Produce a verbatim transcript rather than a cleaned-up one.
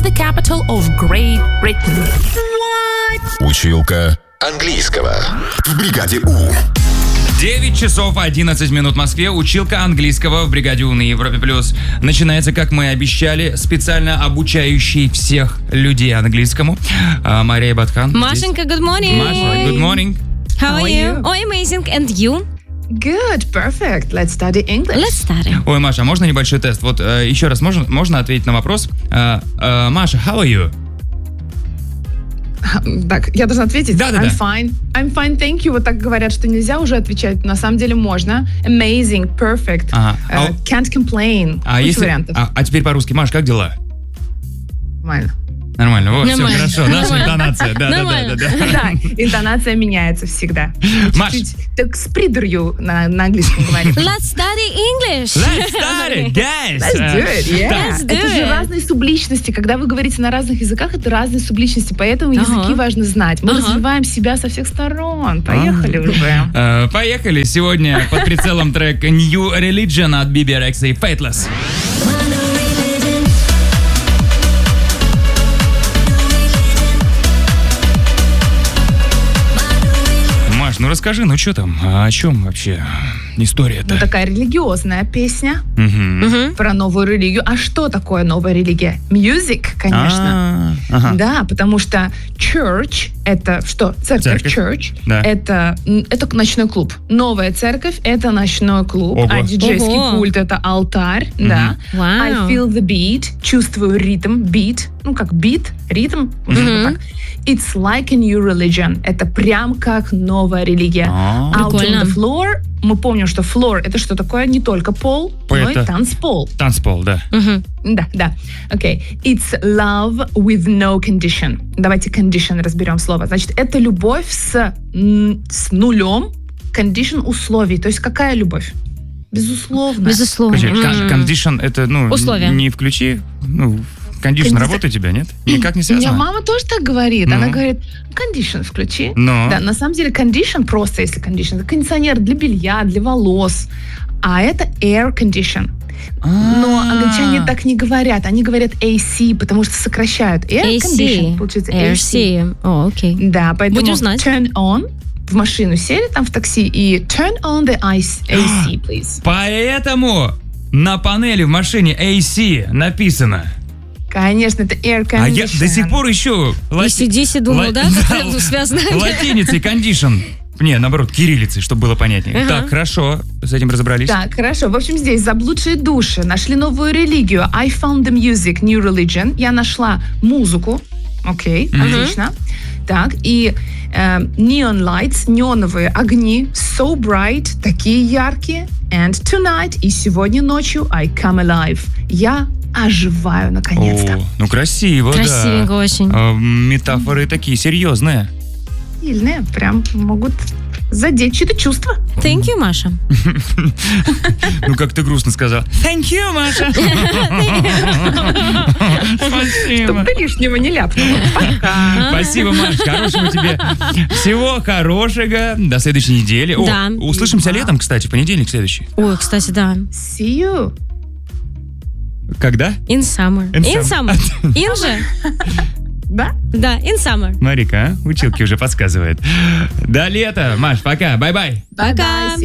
is the capital of Great Britain? Училка английского в бригаде У. девять часов одиннадцать минут в Москве. Училка английского в бригаде У на Европе Плюс начинается, как мы обещали, специально обучающий всех людей английскому. А, Мария Батхан. Машенька, good morning. Маша, good morning. How, How are are you? you? Oh, amazing. And you? Good, perfect. Let's study English. Let's study. Ой, Маша, можно небольшой тест? Вот э, еще раз, можно, можно ответить на вопрос? Э, э, Маша, how are you? Так, я должна ответить? Да-да-да. I'm fine. I'm fine, thank you. Вот так говорят, что нельзя уже отвечать. На самом деле можно. Amazing, perfect. Ага. э, А- can't complain. А, Куча если, вариантов. а, а теперь по-русски. Маш, как дела? Нормально. Нормально, вот, все Нормально. хорошо. Наша Нормально. интонация. Да, да, да, Нормально. да, да. Да, интонация меняется всегда. Маш. Чуть-чуть так с придурью на, на английском говорим. Let's study English. Let's start it, guys! Let's do it, yeah. Let's do Это же it. разные субличности. Когда вы говорите на разных языках, это разные субличности. Поэтому Ага. языки важно знать. Мы Ага. развиваем себя со всех сторон. Поехали уже. Э, Поехали. Сегодня под прицелом трек New Religion от би би ар экс и Fateless. Маш, ну расскажи, ну что там, а о чем вообще история-то? Ну, такая религиозная песня Мгм. Мгм. про новую религию. А что такое новая религия? Music, конечно. А, ага. Да, потому что church — это что? Церковь, Церковь. church. Да. Это, м, это ночной клуб. Новая церковь — это ночной клуб. Ого. А диджейский Ого. пульт — это алтарь. Да. Вау. I feel the beat. Чувствую ритм. Beat. Ну, как beat, ритм. Вот так. It's like a new religion. Это прям как новая религия. А. Out on Прикольно. the floor. Мы помним, что floor — это что такое? Не только пол, но и Это- танцпол. Танцпол, да. Мгм. Да, да. Окей. It's love with no condition. Давайте condition разберем слово. Значит, это любовь с, м, с нулем. Condition — условий. То есть какая любовь? Безусловно. Безусловно. Подожди, кон- М. кондишн это, ну, Условия. не включи, ну, кондишн Кондиционер. работает у тебя, нет? Никак не У меня связано? мама тоже так говорит. Ну. Она говорит, condition включи. Но. Да, на самом деле condition, просто если condition, это кондиционер для белья, для волос. А это air condition. Но англичане так не говорят. Они говорят эй си, потому что сокращают. Air эй си. condition, получается эй эй си. си. О, окей. Да, поэтому Будем знать. turn on. В машину сели там в такси и turn on the эй си, please. Поэтому на панели в машине эй си написано. Конечно, это air А я condition. до сих пор ищу И си ди си думал, ла- да, как это связано? латиницей кондишн. Не, наоборот, кириллицей, чтобы было понятнее. Ага. Так, хорошо, с этим разобрались. Так, хорошо. В общем, здесь заблудшие души нашли новую религию. I found the music, new religion. Я нашла музыку. Окей, отлично. Так, и э, neon lights, неоновые огни, so bright, такие яркие. And tonight, и сегодня ночью, I come alive. Я оживаю наконец-то. О, ну красиво, Красивенько да. очень. А, метафоры такие серьезные. Сильные, прям могут задеть чьи-то чувства. Thank you, Маша. Ну, как ты грустно сказал. Thank you, Маша. Спасибо. Чтобы ты лишнего не ляпнула. Пока. Спасибо, Маш. Хорошего тебе. Всего хорошего. До следующей недели. О, Да. услышимся летом, кстати, в понедельник следующий. Ой, кстати, да. See you. Когда? In summer. In In summer. summer. In же? Да? Да, in summer. Марика, а? Училки уже подсказывает. До лета. Маш, пока. Бай-бай. Пока.